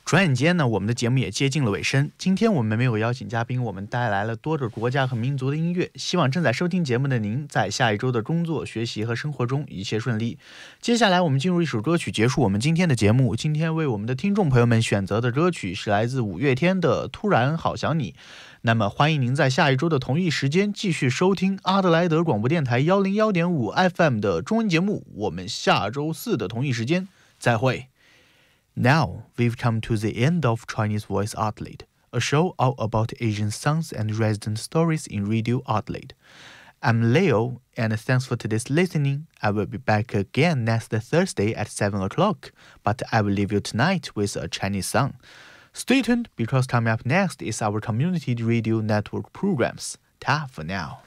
转眼间呢，我们的节目也接近了尾声。今天我们没有邀请嘉宾，我们带来了多个国家和民族的音乐。希望正在收听节目的您，在下一周的工作、学习和生活中一切顺利。接下来我们进入一首歌曲，结束我们今天的节目。今天为我们的听众朋友们选择的歌曲是来自五月天的《突然好想你》。那么欢迎您在下一周的同一时间继续收听阿德莱德广播电台101.5 FM 的中文节目。我们下周四的同一时间再会。Now we've come to the end of Chinese Voice Outlet, a show all about Asian songs and resident stories in Radio Outlet. I'm Leo, and thanks for today's listening. I will be back again next Thursday at 7 o'clock, but I will leave you tonight with a Chinese song. Stay tuned, because coming up next is our community radio network programs. Ta for now.